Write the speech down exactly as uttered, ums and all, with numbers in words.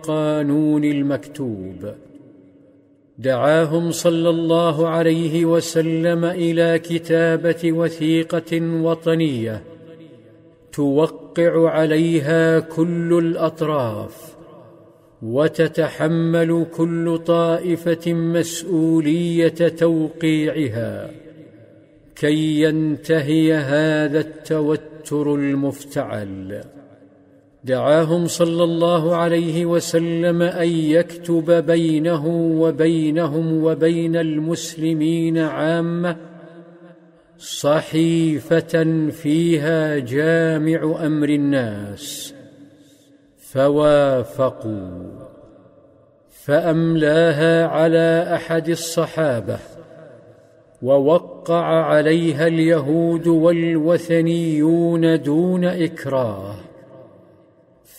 القانون المكتوب. دعاهم صلى الله عليه وسلم إلى كتابة وثيقة وطنية توقع عليها كل الأطراف، وتتحمل كل طائفة مسؤولية توقيعها، كي ينتهي هذا التوتر المفتعل. دعاهم صلى الله عليه وسلم أن يكتب بينه وبينهم وبين المسلمين عامة صحيفة فيها جامع أمر الناس، فوافقوا، فأملاها على أحد الصحابة، ووقع عليها اليهود والوثنيون دون إكراه.